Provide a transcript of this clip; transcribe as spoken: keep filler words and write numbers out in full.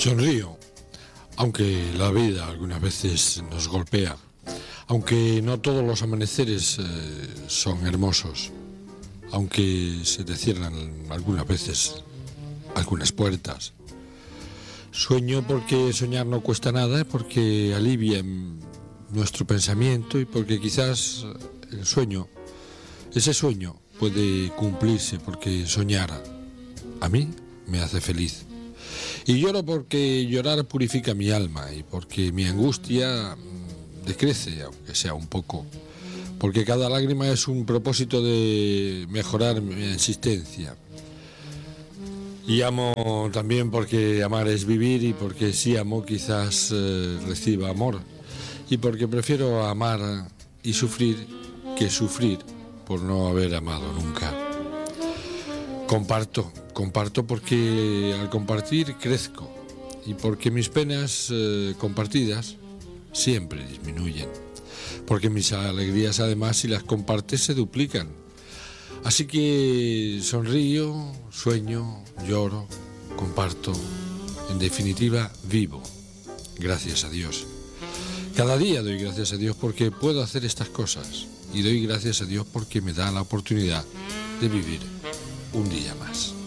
Sonrío, aunque la vida algunas veces nos golpea, aunque no todos los amaneceres eh, son hermosos, aunque se te cierran algunas veces algunas puertas. Sueño porque soñar no cuesta nada, porque alivia nuestro pensamiento y porque quizás el sueño, ese sueño puede cumplirse porque soñar a mí me hace feliz. Y lloro porque llorar purifica mi alma y porque mi angustia decrece, aunque sea un poco, porque cada lágrima es un propósito de mejorar mi existencia. Y amo también porque amar es vivir, y porque si amo quizás eh, reciba amor, y porque prefiero amar y sufrir que sufrir por no haber amado nunca. Comparto, comparto porque al compartir crezco, y porque mis penas eh, compartidas siempre disminuyen, porque mis alegrías además, si las compartes, se duplican. Así que sonrío, sueño, lloro, comparto, en definitiva vivo, gracias a Dios. Cada día doy gracias a Dios porque puedo hacer estas cosas, y doy gracias a Dios porque me da la oportunidad de vivir un día más.